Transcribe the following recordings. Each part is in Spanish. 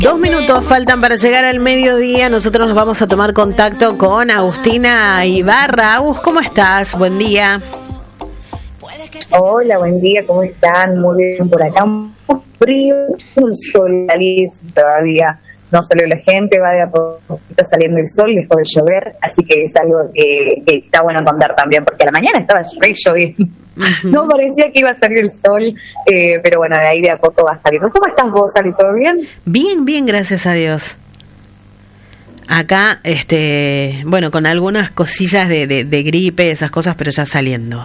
2 minutos faltan para llegar al mediodía. Nosotros nos vamos a tomar contacto con Agustina Ibarra. Agus, ¿cómo estás? Buen día. Hola, buen día, ¿cómo están? Muy bien por acá. Un frío, un sol todavía. No salió la gente, va de a poquito saliendo el sol, dejó de llover, así que es algo que está bueno contar también, porque a la mañana estaba re lloviendo. No parecía que iba a salir el sol, pero bueno, de ahí de a poco va saliendo. ¿Cómo estás vos, Ali? ¿Todo bien? Bien, bien, gracias a Dios. Acá, bueno, con algunas cosillas de gripe, esas cosas, pero ya saliendo.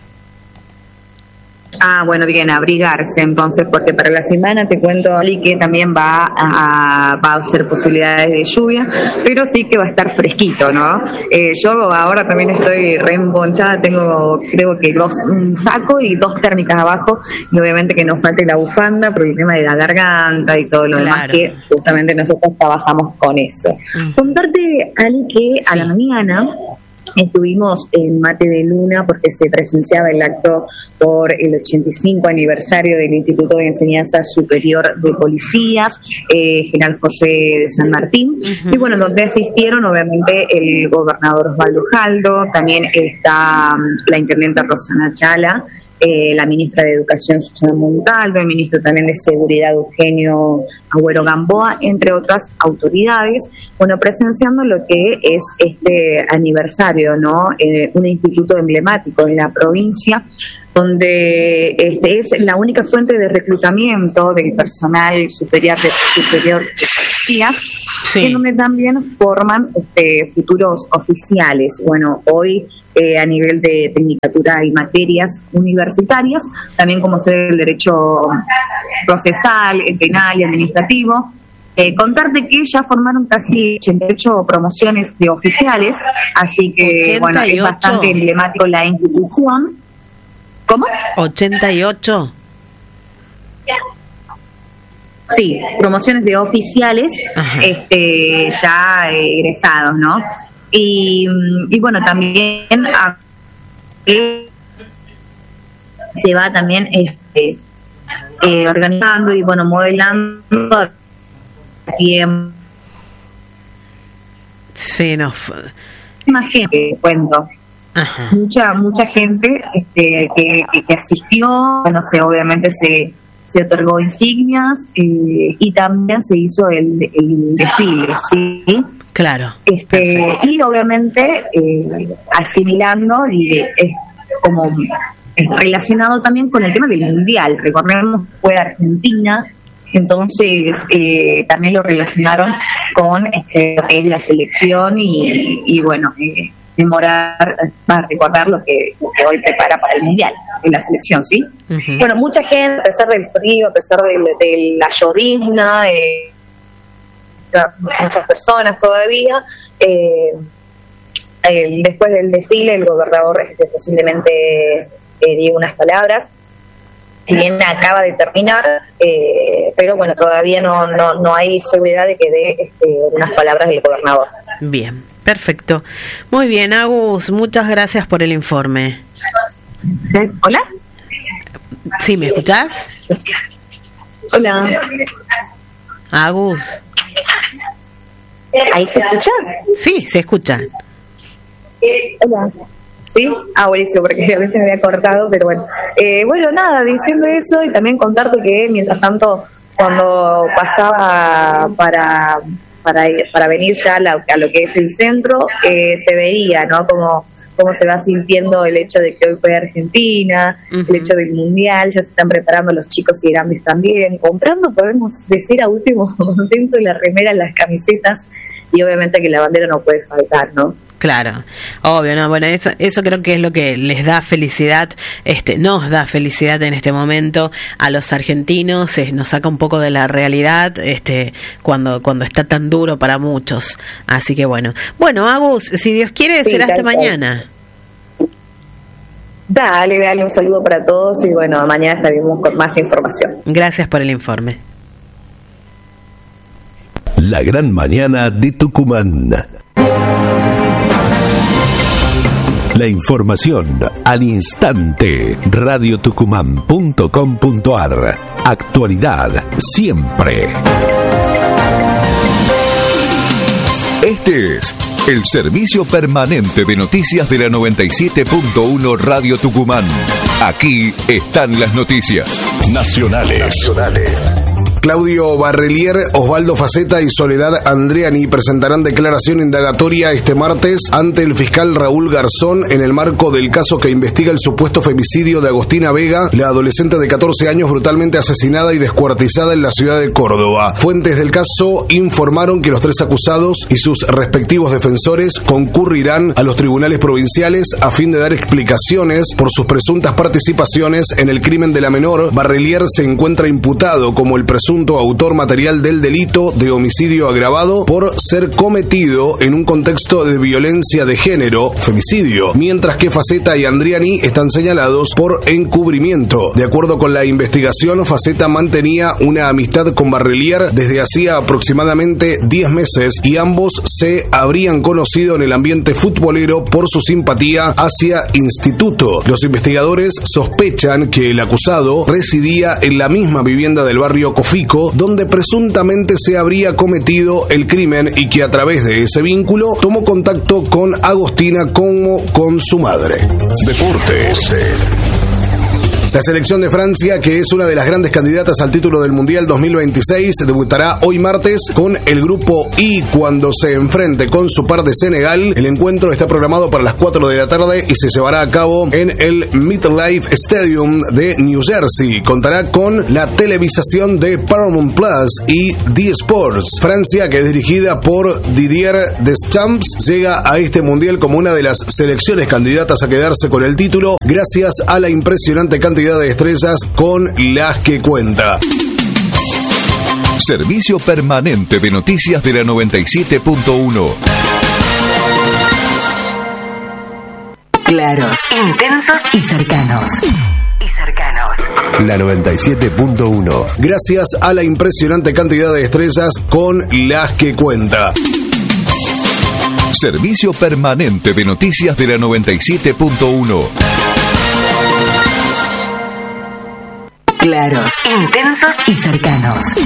Ah, bueno, bien, abrigarse entonces, porque para la semana te cuento, Ali, que también va a ser posibilidades de lluvia, pero sí que va a estar fresquito, ¿no? Yo ahora también estoy re embonchada, tengo creo que un saco y 2 térmicas abajo, y obviamente que no falte la bufanda por el tema de la garganta y todo lo demás, que justamente nosotros trabajamos con eso. Contarte, Ali, que a la mañana estuvimos en Mate de Luna porque se presenciaba el acto por el 85 aniversario del Instituto de Enseñanza Superior de Policías, General José de San Martín, y bueno, donde asistieron obviamente el gobernador Osvaldo Jaldo, también está la intendenta Rosana Chala, la ministra de Educación Susana Montaldo, el ministro también de Seguridad Eugenio Agüero Gamboa, entre otras autoridades, bueno, presenciando lo que es este aniversario, ¿no? Un instituto emblemático en la provincia, donde es la única fuente de reclutamiento del personal superior de policías, sí, en donde también forman futuros oficiales. Bueno, hoy a nivel de tecnicatura y materias universitarias, también como se ve el derecho procesal, el penal y administrativo. Contarte que ya formaron casi 88 promociones de oficiales, así que 88. Bueno, es bastante emblemático la institución. ¿Cómo? 88. Sí, promociones de oficiales ya egresados, ¿no? Y bueno, también se va también organizando y bueno, modelando tiempo. Sí, no. Más gente, cuento. Ajá. Mucha gente que asistió, bueno, obviamente se otorgó insignias y también se hizo el desfile, ¿sí? Claro. Y obviamente asimilando y como relacionado también con el tema del mundial. Recordemos, fue Argentina, entonces también lo relacionaron con la selección y bueno, recordar lo que hoy prepara para el mundial en la selección, ¿sí? Uh-huh. Bueno, mucha gente, a pesar del frío, a pesar de la llovizna, muchas personas todavía, después del desfile el gobernador posiblemente dio unas palabras, si bien acaba de terminar, pero bueno, todavía no hay seguridad de que dé unas palabras del gobernador. Bien, perfecto. Muy bien, Agus, muchas gracias por el informe. ¿Hola? ¿Sí, me escuchás? Hola. Agus. ¿Ahí se escucha? Sí, se escucha. Hola. ¿Sí? Buenísimo, porque a veces me había cortado, pero bueno. Bueno, nada, diciendo eso y también contarte que mientras tanto, cuando pasaba para venir ya a lo que es el centro, se veía, ¿no? Cómo se va sintiendo el hecho de que hoy fue Argentina, uh-huh, el hecho del mundial, ya se están preparando los chicos y grandes también, comprando, podemos decir, a último momento la remera, las camisetas, y obviamente que la bandera no puede faltar, ¿no? Claro, obvio, no, bueno, eso creo que es lo que les da felicidad, nos da felicidad en este momento a los argentinos, nos saca un poco de la realidad, cuando está tan duro para muchos, así que bueno, Agus, si Dios quiere, sí, será hasta mañana. Dale, un saludo para todos y bueno, mañana estaremos con más información. Gracias por el informe. La gran mañana de Tucumán. La información al instante. radiotucumán.com.ar. Actualidad siempre. El servicio permanente de noticias de la 97.1 Radio Tucumán. Aquí están las noticias nacionales. Claudio Barrelier, Osvaldo Faceta y Soledad Andriani presentarán declaración indagatoria este martes ante el fiscal Raúl Garzón en el marco del caso que investiga el supuesto femicidio de Agostina Vega, la adolescente de 14 años brutalmente asesinada y descuartizada en la ciudad de Córdoba. Fuentes del caso informaron que los 3 acusados y sus respectivos defensores concurrirán a los tribunales provinciales a fin de dar explicaciones por sus presuntas participaciones en el crimen de la menor. Barrelier se encuentra imputado como el presunto autor material del delito de homicidio agravado por ser cometido en un contexto de violencia de género, femicidio, mientras que Faceta y Andriani están señalados por encubrimiento. De acuerdo con la investigación, Faceta mantenía una amistad con Barrelier desde hacía aproximadamente 10 meses y ambos se habrían conocido en el ambiente futbolero por su simpatía hacia Instituto. Los investigadores sospechan que el acusado residía en la misma vivienda del barrio Cofico, donde presuntamente se habría cometido el crimen y que a través de ese vínculo tomó contacto con Agostina como con su madre. Deportes. La selección de Francia, que es una de las grandes candidatas al título del Mundial 2026, debutará hoy martes con el grupo I cuando se enfrente con su par de Senegal. El encuentro está programado para las 4 de la tarde y se llevará a cabo en el MetLife Stadium de New Jersey. Contará con la televisación de Paramount Plus y D Sports. Francia, que es dirigida por Didier Deschamps, llega a este Mundial como una de las selecciones candidatas a quedarse con el título gracias a la impresionante cantidad de estrellas con las que cuenta. Servicio permanente de noticias de la 97.1. Claros, intensos y cercanos. La 97.1. Gracias a la impresionante cantidad de estrellas con las que cuenta. Servicio permanente de noticias de la 97.1. Claros, intensos y cercanos.